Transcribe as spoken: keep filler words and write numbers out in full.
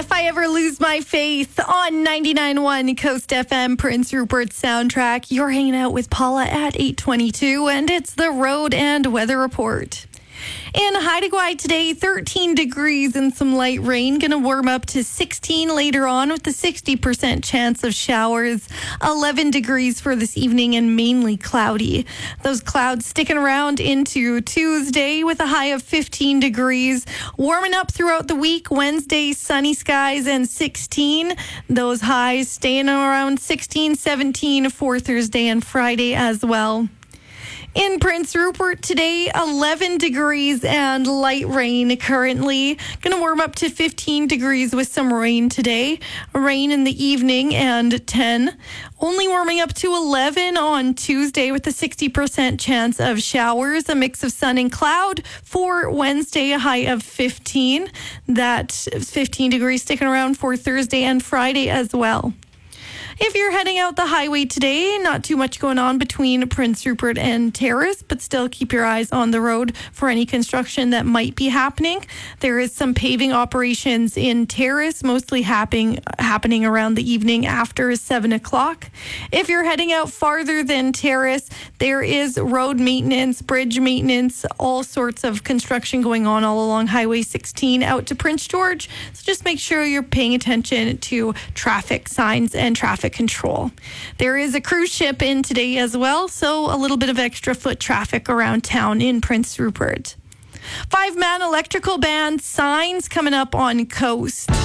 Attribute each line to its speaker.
Speaker 1: If I Ever Lose My Faith on ninety-nine point one Coast F M, Prince Rupert's soundtrack. You're hanging out with Paula at eight twenty-two, and it's the Road and Weather Report. In Haida Gwaii today, thirteen degrees and some light rain. Going to warm up to sixteen later on with a sixty percent chance of showers. eleven degrees for this evening and mainly cloudy. Those clouds sticking around into Tuesday with a high of fifteen degrees. Warming up throughout the week. Wednesday, sunny skies and sixteen. Those highs staying around sixteen, seventeen for Thursday and Friday as well. In Prince Rupert today, eleven degrees and light rain currently. Going to warm up to fifteen degrees with some rain today. Rain in the evening and ten. Only warming up to eleven on Tuesday with a sixty percent chance of showers. A mix of sun and cloud for Wednesday, a high of fifteen. That fifteen degrees sticking around for Thursday and Friday as well. If you're heading out the highway today, not too much going on between Prince Rupert and Terrace, but still keep your eyes on the road for any construction that might be happening. There is some paving operations in Terrace, mostly happening happening around the evening after seven o'clock. If you're heading out farther than Terrace, there is road maintenance, bridge maintenance, all sorts of construction going on all along Highway sixteen out to Prince George. So just make sure you're paying attention to traffic signs and traffic control. There is a cruise ship in today as well, so a little bit of extra foot traffic around town in Prince Rupert. Five-man electrical band Signs coming up on Coast.